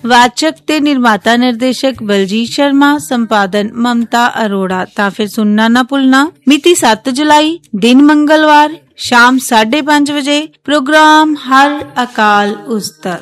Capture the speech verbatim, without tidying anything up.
वाचक ते निर्माता निर्देशक बलजीत शर्मा, संपादन ममता अरोड़ा। ता फिर सुनना ना भुलना। मिति सत्त जुलाई, दिन मंगलवार, शाम साढ़े पांच बजे। प्रोग्राम हर अकाल उस्तर।